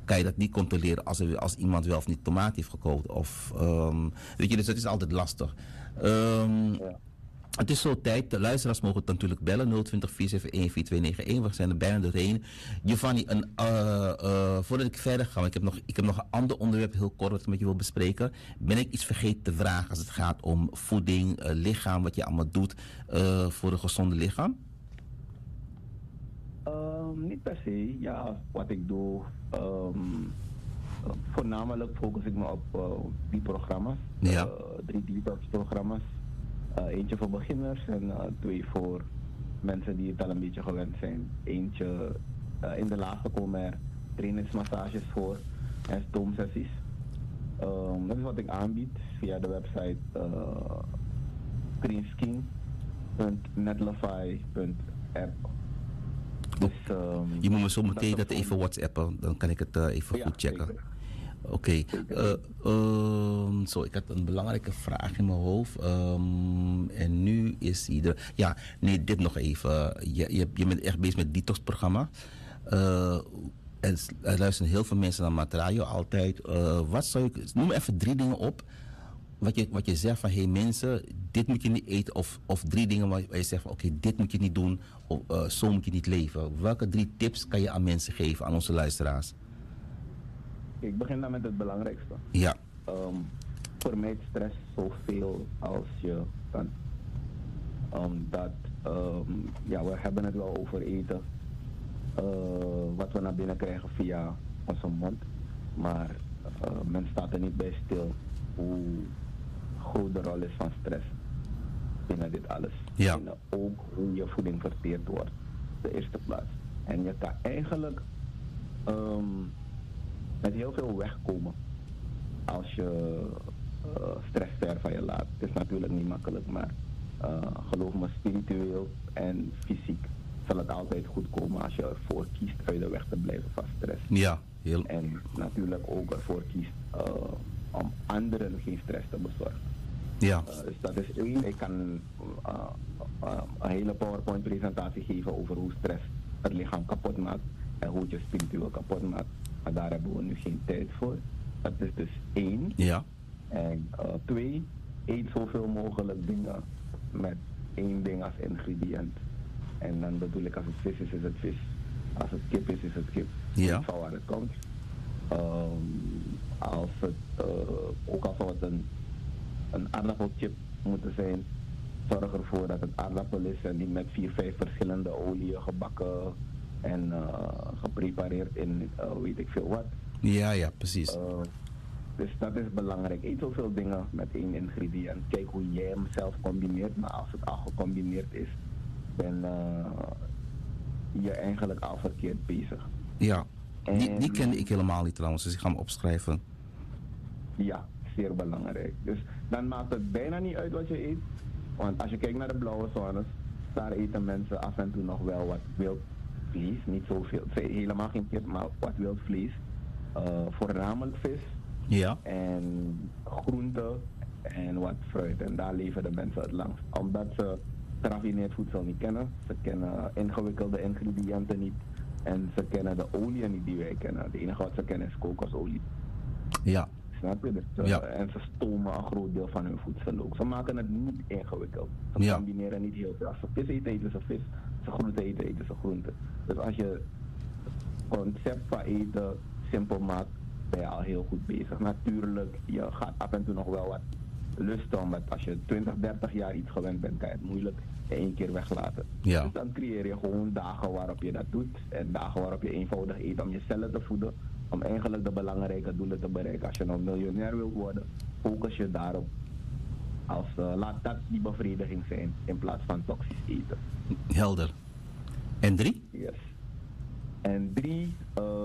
kan je dat niet controleren als iemand wel of niet tomaat heeft gekookt. Of, weet je, dus het is altijd lastig. Ja. Het is zo tijd. De luisteraars mogen het natuurlijk bellen. 020 471 4291. We zijn er bijna doorheen. Giovanni, voordat ik verder ga, want ik heb nog een ander onderwerp heel kort wat ik met je wil bespreken. Ben ik iets vergeten te vragen als het gaat om voeding, lichaam, wat je allemaal doet voor een gezonde lichaam? Niet per se. Ja, wat ik doe. Voornamelijk focus ik me op die programma's. Ja. 3 detox-programma's. Eentje voor beginners en 2 voor mensen die het al een beetje gewend zijn. Eentje, in de laatste komen er trainingsmassages voor en stoomsessies. Dat is wat ik aanbied via de website greenskin.netlify.app. Dus, je moet me zo meteen dat even WhatsAppen, dan kan ik het even goed checken. Oké. Zo, ik had een belangrijke vraag in mijn hoofd. En nu is hij er. Ja, nee, dit nog even. Je bent echt bezig met het detox-programma. Er luisteren heel veel mensen naar Matrayo altijd. Noem even 3 dingen op. Wat je zegt van, hey mensen, dit moet je niet eten. Of 3 dingen waar je zegt van, oké, dit moet je niet doen. Of zo moet je niet leven. Welke 3 tips kan je aan mensen geven, aan onze luisteraars? Ik begin dan met het belangrijkste. Ja. Vermijd stress zoveel als je kan. We hebben het wel over eten. Wat we naar binnen krijgen via onze mond. Maar men staat er niet bij stil hoe groot de rol is van stress binnen dit alles. Ja. En ook hoe je voeding verteerd wordt, de eerste plaats. En je kan eigenlijk met heel veel wegkomen als je stress ver van je laat. Het is natuurlijk niet makkelijk, maar geloof me, spiritueel en fysiek zal het altijd goed komen als je ervoor kiest uit de weg te blijven van stress. Ja, En natuurlijk ook ervoor kiest om anderen geen stress te bezorgen. Ja. Dus dat is 1. Ik kan een hele PowerPoint-presentatie geven over hoe stress het lichaam kapot maakt en hoe het je spiritueel kapot maakt. Maar daar hebben we nu geen tijd voor. Dat is dus 1. Ja. En 2, eet zoveel mogelijk dingen met 1 ding als ingrediënt. En dan bedoel ik, als het vis is, is het vis. Als het kip is, is het kip. Ja. Van waar het komt. Ook al zou het een aardappelchip moeten zijn, zorg ervoor dat het aardappel is en niet met 4, 5 verschillende oliën gebakken en geprepareerd in weet ik veel wat. Ja, precies. Dus dat is belangrijk. Eet zoveel dingen met 1 ingrediënt. Kijk hoe jij hem zelf combineert, maar als het al gecombineerd is, ben je eigenlijk al verkeerd bezig. Ja, die kende ik helemaal niet trouwens, dus ik ga hem opschrijven. Ja, zeer belangrijk. Dus dan maakt het bijna niet uit wat je eet. Want als je kijkt naar de blauwe zones, daar eten mensen af en toe nog wel wat wild vlees. Niet zoveel, helemaal geen kip, maar wat wild vlees. Voornamelijk vis. Ja. En groenten en wat fruit. En daar leven de mensen het langst. Omdat ze geraffineerd voedsel niet kennen. Ze kennen ingewikkelde ingrediënten niet. En ze kennen de olie niet die wij kennen. Het enige wat ze kennen is kokosolie. Ja. Snap je? Dus, en ze stomen een groot deel van hun voedsel ook. Ze maken het niet ingewikkeld. Ze combineren niet heel veel. Als ze vis eten, eten ze vis. Als ze groente eten, eten ze groente. Dus als je het concept van eten simpel maakt, ben je al heel goed bezig. Natuurlijk, je gaat af en toe nog wel wat lusten, omdat als je 20, 30 jaar iets gewend bent, kan je het moeilijk in 1 keer weglaten. Ja. Dus dan creëer je gewoon dagen waarop je dat doet en dagen waarop je eenvoudig eet om je cellen te voeden, om eigenlijk de belangrijke doelen te bereiken. Als je nou miljonair wilt worden, focus je daarop. Laat dat die bevrediging zijn in plaats van toxisch eten. Helder. En 3? Yes. En 3,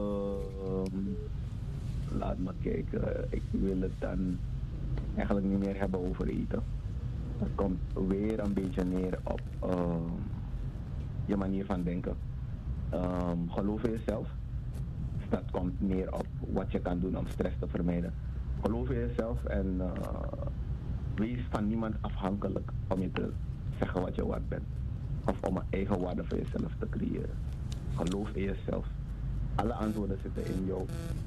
laat me kijken, ik wil het dan eigenlijk niet meer hebben over eten. Het komt weer een beetje neer op je manier van denken. Geloof in jezelf. Dus dat komt neer op wat je kan doen om stress te vermijden. Geloof in jezelf en wees van niemand afhankelijk om je te zeggen wat je waard bent. Of om een eigen waarde voor jezelf te creëren. Geloof in jezelf. Alle antwoorden zitten in jou.